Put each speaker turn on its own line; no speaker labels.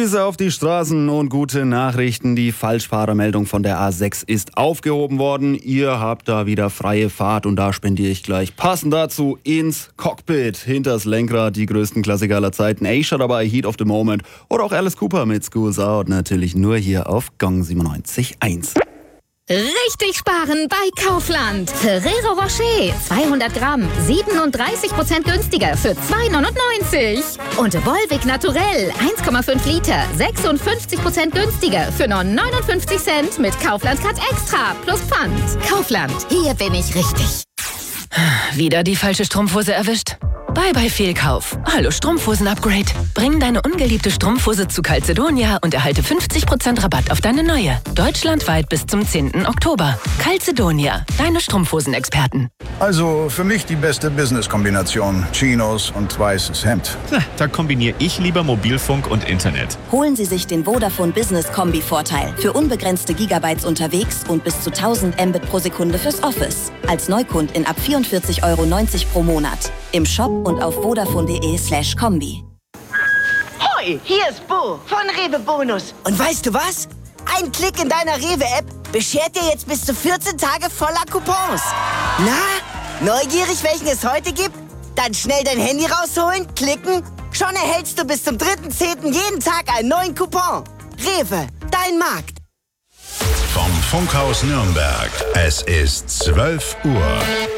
Bis auf die Straßen und gute Nachrichten, die Falschfahrermeldung von der A6 ist aufgehoben worden. Ihr habt da wieder freie Fahrt und da spendiere ich gleich passend dazu ins Cockpit. Hinters Lenkrad, die größten Klassiker aller Zeiten. Aisha dabei, Heat of the Moment oder auch Alice Cooper mit Schools Out. Natürlich nur hier auf Gong 97.1.
Richtig sparen bei Kaufland. Ferrero Rocher, 200 Gramm, 37% günstiger für 2,99. Und Volvic Naturell, 1,5 Liter, 56% günstiger für nur 59 Cent mit Kaufland Cut Extra plus Pfand. Kaufland, hier bin ich richtig.
Wieder die falsche Strumpfhose erwischt? Bye Fehlkauf. Hallo Strumpfhosen-Upgrade. Bring deine ungeliebte Strumpfhose zu Calzedonia und erhalte 50% Rabatt auf deine neue. Deutschlandweit bis zum 10. Oktober. Calzedonia, deine Strumpfhosen-Experten.
Also für mich die beste Business-Kombination. Chinos und weißes Hemd.
Da kombiniere ich lieber Mobilfunk und Internet.
Holen Sie sich den Vodafone Business Kombi-Vorteil. Für unbegrenzte Gigabytes unterwegs und bis zu 1000 Mbit pro Sekunde fürs Office. Als Neukundin ab 44,90 € pro Monat. Im Shop und auf vodafone.de/kombi.
Hoi, hier ist Bo von Rewe Bonus. Und weißt du was? Ein Klick in deiner Rewe-App beschert dir jetzt bis zu 14 Tage voller Coupons. Na, neugierig, welchen es heute gibt? Dann schnell dein Handy rausholen, klicken. Schon erhältst du bis zum 3.10. jeden Tag einen neuen Coupon. Rewe, dein Markt.
Vom Funkhaus Nürnberg. Es ist 12 Uhr.